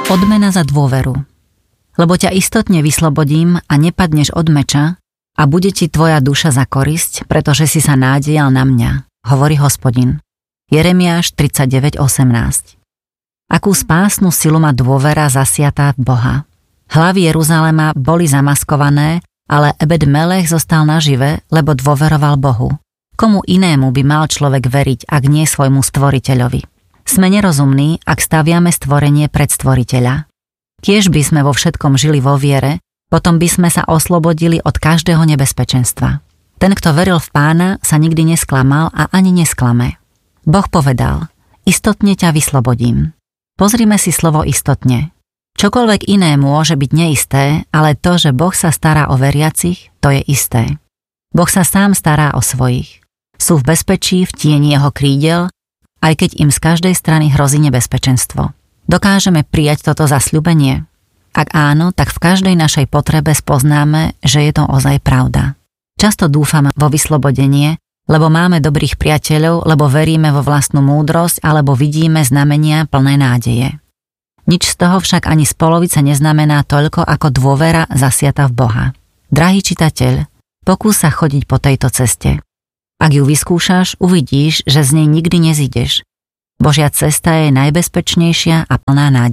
Odmena za dôveru. Lebo ťa istotne vyslobodím a nepadneš od meča a bude ti tvoja duša za korisť, pretože si sa nádejal na mňa, hovorí Hospodin. Jeremiáš 39:18. Akú spásnu silu má dôvera zasiatá v Boha. Hlavy Jeruzalema boli zamaskované, ale Ebed Melech zostal nažive, lebo dôveroval Bohu. Komu inému by mal človek veriť, ak nie svojmu stvoriteľovi? Sme nerozumní, ak staviame stvorenie pred stvoriteľa. Kiež by sme vo všetkom žili vo viere, potom by sme sa oslobodili od každého nebezpečenstva. Ten, kto veril v Pána, sa nikdy nesklamal a ani nesklame. Boh povedal, istotne ťa vyslobodím. Pozrime si slovo istotne. Čokoľvek iné môže byť neisté, ale to, že Boh sa stará o veriacich, to je isté. Boh sa sám stará o svojich. Sú v bezpečí v tieni jeho krídel, aj keď im z každej strany hrozí nebezpečenstvo. Dokážeme prijať toto zasľúbenie? Ak áno, tak v každej našej potrebe spoznáme, že je to ozaj pravda. Často dúfame vo vyslobodenie, lebo máme dobrých priateľov, lebo veríme vo vlastnú múdrosť alebo vidíme znamenia plné nádeje. Nič z toho však ani z polovice neznamená toľko ako dôvera zasiata v Boha. Drahý čitateľ, pokús sa chodiť po tejto ceste. Ak ju vyskúšaš, uvidíš, že z nej nikdy nezídeš. Božia cesta je najbezpečnejšia a plná nádeje.